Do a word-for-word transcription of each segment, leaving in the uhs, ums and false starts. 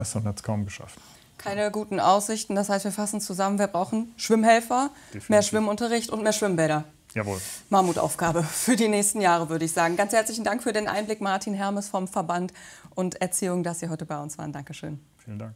Besser hat es kaum geschafft. Keine guten Aussichten, das heißt, wir fassen zusammen, wir brauchen Schwimmhelfer, Definitiv. mehr Schwimmunterricht und mehr Schwimmbäder. Jawohl. Mammutaufgabe für die nächsten Jahre, würde ich sagen. Ganz herzlichen Dank für den Einblick, Martin Hermes vom Verband und Erziehung, dass Sie heute bei uns waren. Dankeschön. Vielen Dank.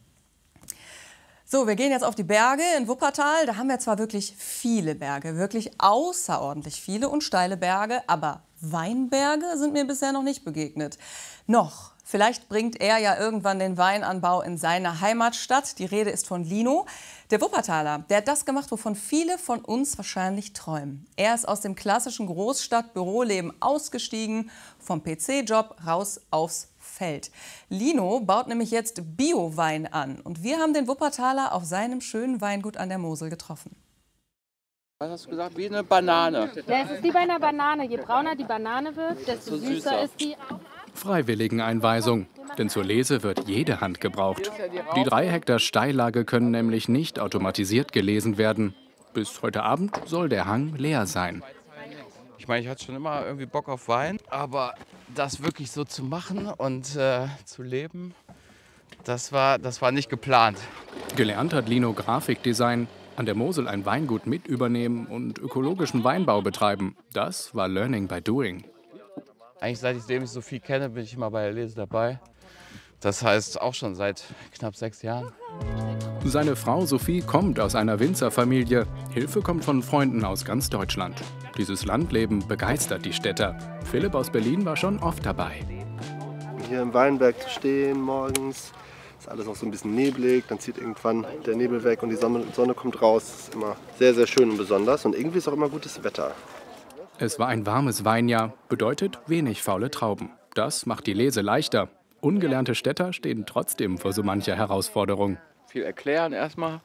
So, wir gehen jetzt auf die Berge in Wuppertal. Da haben wir zwar wirklich viele Berge, wirklich außerordentlich viele und steile Berge, aber Weinberge sind mir bisher noch nicht begegnet. Noch. Vielleicht bringt er ja irgendwann den Weinanbau in seine Heimatstadt. Die Rede ist von Lino. Der Wuppertaler, der hat das gemacht, wovon viele von uns wahrscheinlich träumen. Er ist aus dem klassischen Großstadt-Büroleben ausgestiegen, vom P C-Job raus aufs Feld. Lino baut nämlich jetzt Bio-Wein an. Und wir haben den Wuppertaler auf seinem schönen Weingut an der Mosel getroffen. Was hast du gesagt? Wie eine Banane. Ja, es ist wie bei einer Banane. Je brauner die Banane wird, desto süßer, süßer ist die. Freiwilligeneinweisung, denn zur Lese wird jede Hand gebraucht. Die drei Hektar Steillage können nämlich nicht automatisiert gelesen werden. Bis heute Abend soll der Hang leer sein. Ich meine, ich hatte schon immer irgendwie Bock auf Wein, aber das wirklich so zu machen und äh, zu leben, das war, das war nicht geplant. Gelernt hat Lino Grafikdesign, an der Mosel ein Weingut mit übernehmen und ökologischen Weinbau betreiben. Das war Learning by Doing. Eigentlich seitdem ich so viel kenne, bin ich immer bei der Lese dabei. Das heißt auch schon seit knapp sechs Jahren. Seine Frau Sophie kommt aus einer Winzerfamilie. Hilfe kommt von Freunden aus ganz Deutschland. Dieses Landleben begeistert die Städter. Philipp aus Berlin war schon oft dabei. Hier im Weinberg zu stehen morgens, ist alles noch so ein bisschen neblig, dann zieht irgendwann der Nebel weg und die Sonne, Sonne kommt raus. Das ist immer sehr, sehr schön und besonders und irgendwie ist auch immer gutes Wetter. Es war ein warmes Weinjahr, bedeutet wenig faule Trauben. Das macht die Lese leichter. Ungelernte Städter stehen trotzdem vor so mancher Herausforderung. Viel erklären erstmal.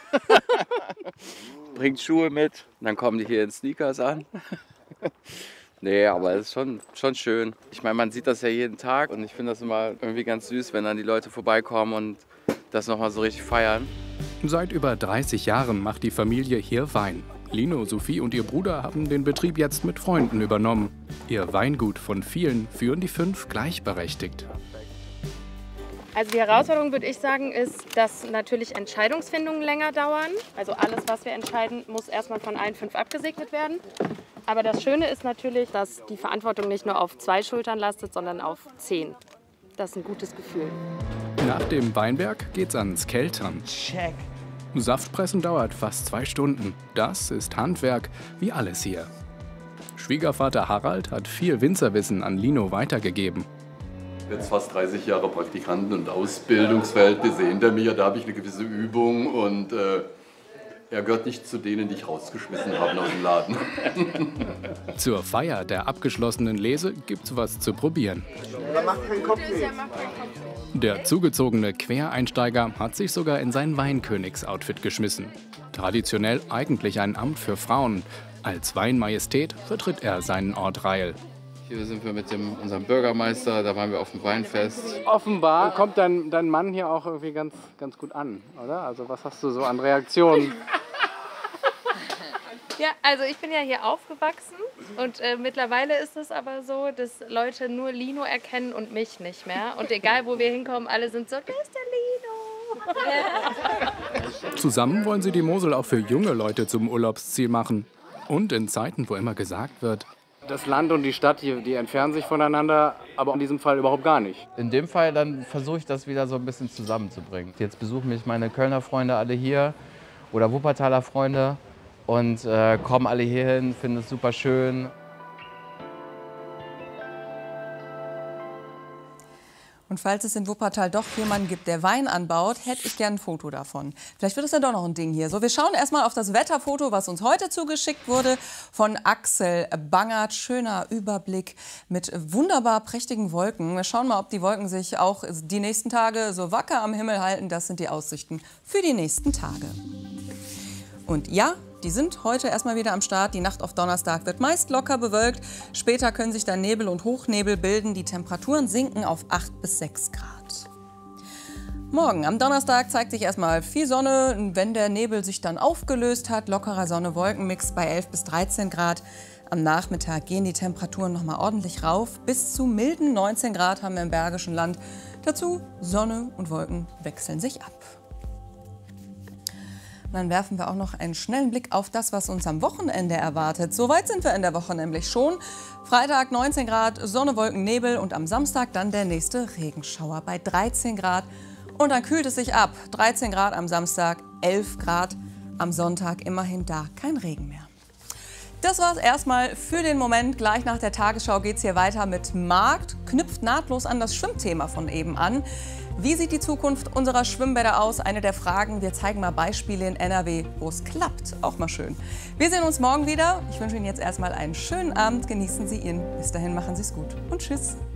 Bringt Schuhe mit, dann kommen die hier in Sneakers an. Nee, aber es ist schon, schon schön. Ich meine, man sieht das ja jeden Tag und ich finde das immer irgendwie ganz süß, wenn dann die Leute vorbeikommen und das nochmal so richtig feiern. Seit über dreißig Jahren macht die Familie hier Wein. Lino, Sophie und ihr Bruder haben den Betrieb jetzt mit Freunden übernommen. Ihr Weingut von vielen führen die fünf gleichberechtigt. Also die Herausforderung, würde ich sagen, ist, dass natürlich Entscheidungsfindungen länger dauern. Also alles, was wir entscheiden, muss erstmal von allen fünf abgesegnet werden. Aber das Schöne ist natürlich, dass die Verantwortung nicht nur auf zwei Schultern lastet, sondern auf zehn. Das ist ein gutes Gefühl. Nach dem Weinberg geht's ans Keltern. Check. Saftpressen dauert fast zwei Stunden. Das ist Handwerk, wie alles hier. Schwiegervater Harald hat viel Winzerwissen an Lino weitergegeben. Jetzt fast dreißig Jahre Praktikanten- und Ausbildungsverhältnisse hinter mir. Da habe ich eine gewisse Übung und äh, er gehört nicht zu denen, die ich rausgeschmissen habe aus dem Laden. Zur Feier der abgeschlossenen Lese gibt's was zu probieren. Der zugezogene Quereinsteiger hat sich sogar in sein Weinkönigs-Outfit geschmissen. Traditionell eigentlich ein Amt für Frauen. Als Weinmajestät vertritt er seinen Ort Reil. Hier sind wir mit dem, unserem Bürgermeister, da waren wir auf dem Weinfest. Offenbar kommt dein, dein Mann hier auch irgendwie ganz, ganz gut an, oder? Also was hast du so an Reaktionen? Ja, also ich bin ja hier aufgewachsen und äh, mittlerweile ist es aber so, dass Leute nur Lino erkennen und mich nicht mehr. Und egal, wo wir hinkommen, alle sind so, da ist der Lino. Zusammen wollen sie die Mosel auch für junge Leute zum Urlaubsziel machen. Und in Zeiten, wo immer gesagt wird, das Land und die Stadt, die, die entfernen sich voneinander, aber in diesem Fall überhaupt gar nicht. In dem Fall dann versuche ich das wieder so ein bisschen zusammenzubringen. Jetzt besuchen mich meine Kölner Freunde alle hier oder Wuppertaler Freunde und äh, kommen alle hierhin, finden es super schön. Und falls es in Wuppertal doch jemanden gibt, der Wein anbaut, hätte ich gern ein Foto davon. Vielleicht wird es ja doch noch ein Ding hier. So, wir schauen erstmal auf das Wetterfoto, was uns heute zugeschickt wurde von Axel Bangert. Schöner Überblick mit wunderbar prächtigen Wolken. Wir schauen mal, ob die Wolken sich auch die nächsten Tage so wacker am Himmel halten. Das sind die Aussichten für die nächsten Tage. Und ja, die sind heute erstmal wieder am Start. Die Nacht auf Donnerstag wird meist locker bewölkt. Später können sich dann Nebel und Hochnebel bilden. Die Temperaturen sinken auf acht bis sechs Grad. Morgen am Donnerstag zeigt sich erstmal viel Sonne. Wenn der Nebel sich dann aufgelöst hat, lockerer Sonne-Wolkenmix bei elf bis dreizehn Grad. Am Nachmittag gehen die Temperaturen noch mal ordentlich rauf. Bis zu milden neunzehn Grad haben wir im Bergischen Land. Dazu Sonne und Wolken wechseln sich ab. Und dann werfen wir auch noch einen schnellen Blick auf das, was uns am Wochenende erwartet. So weit sind wir in der Woche nämlich schon. Freitag neunzehn Grad, Sonne, Wolken, Nebel und am Samstag dann der nächste Regenschauer bei dreizehn Grad. Und dann kühlt es sich ab. dreizehn Grad am Samstag, elf Grad am Sonntag, immerhin da kein Regen mehr. Das war es erstmal für den Moment. Gleich nach der Tagesschau geht es hier weiter mit Markt. Knüpft nahtlos an das Schwimmthema von eben an. Wie sieht die Zukunft unserer Schwimmbäder aus? Eine der Fragen. Wir zeigen mal Beispiele in N R W, wo es klappt. Auch mal schön. Wir sehen uns morgen wieder. Ich wünsche Ihnen jetzt erstmal einen schönen Abend. Genießen Sie ihn. Bis dahin machen Sie es gut und tschüss.